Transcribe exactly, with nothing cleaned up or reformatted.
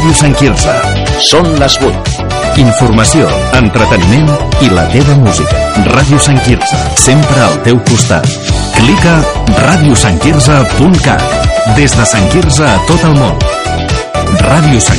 Ràdio Sant Quirze. Són les vuit. Informació, entreteniment i la teva música. Ràdio Sant Quirze, sempre al teu costat. Clica ràdio sant quirze punt cat. Des de Sant Quirze a tot el món. Ràdio Sant